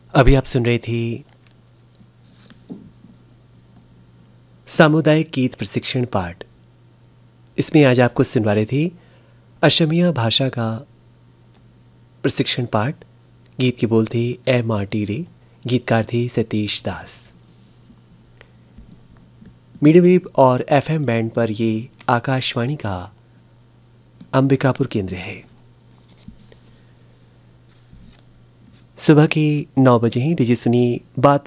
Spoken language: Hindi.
अभी आप सुन रही थी सामुदायिक गीत प्रशिक्षण पाठ। इसमें आज आपको सुनवा रही थी असमिया भाषा का प्रशिक्षण पाठ। गीत की बोल थी ए माटी रे, गीतकार थी सतीश दास। मीडियम वेव और एफएम बैंड पर ये आकाशवाणी का अंबिकापुर केंद्र है। सुबह के 9 बजे ही डीजे सुनी बात